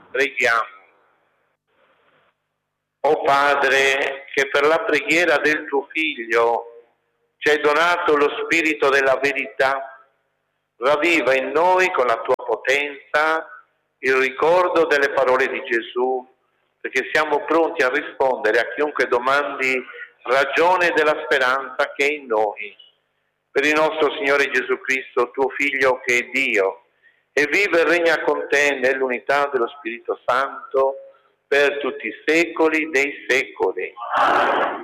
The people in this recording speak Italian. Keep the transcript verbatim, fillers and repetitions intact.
Preghiamo. O Padre, che per la preghiera del tuo Figlio ci hai donato lo Spirito della verità, ravviva in noi con la tua potenza il ricordo delle parole di Gesù, perché siamo pronti a rispondere a chiunque domandi ragione della speranza che è in noi. Per il nostro Signore Gesù Cristo, tuo Figlio che è Dio, e vive e regna con te nell'unità dello Spirito Santo per tutti i secoli dei secoli.